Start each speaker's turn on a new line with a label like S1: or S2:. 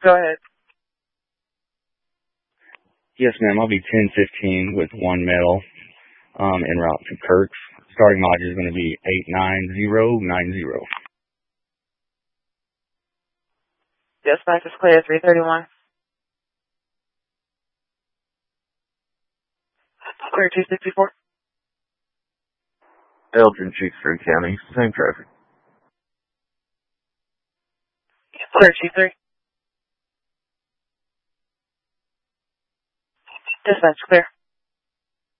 S1: Go ahead.
S2: Yes, ma'am. I'll be 10:15 with one male en route to Kirk's. Starting mileage is going to be 89090.
S1: Dispatch is clear, 331. Clear 264.
S3: Elgin, Tewksbury County, same traffic.
S1: Clear 23. Dispatch clear.